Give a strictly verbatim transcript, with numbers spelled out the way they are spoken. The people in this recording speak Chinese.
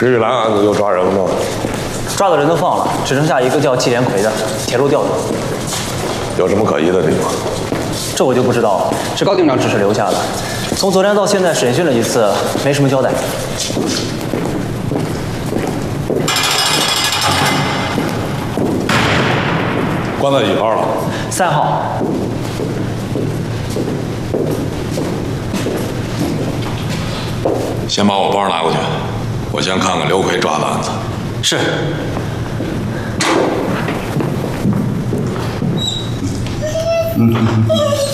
石玉兰案子又抓人了吗？ 抓的人都放了，只剩下一个叫季连奎的铁路调度。 有什么可疑的地方？ 这我就不知道了，是高警长指示留下的。从昨天到现在审讯了一次，没什么交代。 关在几号了？ 三号。 先把我包拿过去，我先看看刘奎抓的案子。 是。 嗯。